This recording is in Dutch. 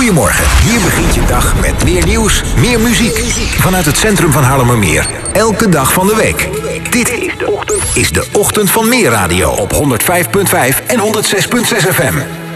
Goedemorgen, hier begint je dag met meer nieuws, meer muziek. Vanuit het centrum van Haarlemmermeer. Elke dag van de week. Dit is de ochtend van Meer Radio op 105.5 en 106.6 FM.